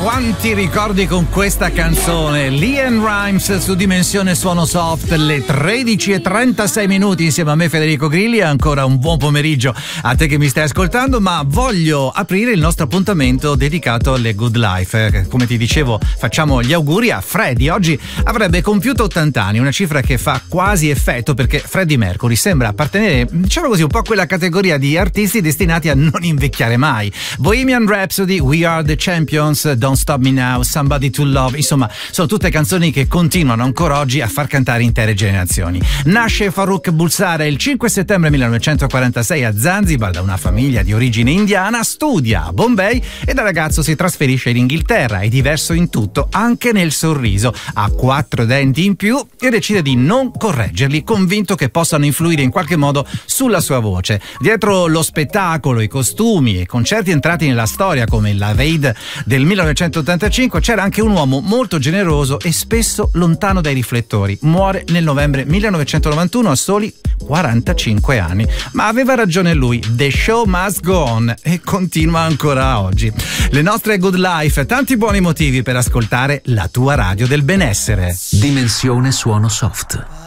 quanti ricordi con questa canzone. LeAnn Rimes su Dimensione Suono Soft, le 13:36 insieme a me Federico Grilli. Ancora un buon pomeriggio a te che mi stai ascoltando, ma voglio aprire il nostro appuntamento dedicato alle Good Life. Come ti dicevo, facciamo gli auguri a Freddie. Oggi avrebbe compiuto 80 anni, una cifra che fa quasi effetto perché Freddie Mercury sembra appartenere, diciamo così, un po' a quella categoria di artisti destinati a non invecchiare mai. Bohemian Rhapsody, We Are the Champions, Don't Stop Me Now, Somebody to Love, insomma sono tutte canzoni che continuano ancora oggi a far cantare intere generazioni. Nasce Farrokh Bulsara il 5 settembre 1946 a Zanzibar da una famiglia di origine indiana, studia a Bombay e da ragazzo si trasferisce in Inghilterra. È diverso in tutto, anche nel sorriso, ha 4 denti in più e decide di non correggerli, convinto che possano influire in qualche modo sulla sua voce. Dietro lo spettacolo, i costumi e concerti entrati nella storia come il Live Aid del 1985 c'era anche un uomo molto generoso e spesso lontano dai riflettori. Muore nel novembre 1991 a soli 45 anni, ma aveva ragione lui, the show must go on, e continua ancora oggi. Le nostre Good Life, tanti buoni motivi per ascoltare la tua radio del benessere. Dimensione Suono Soft.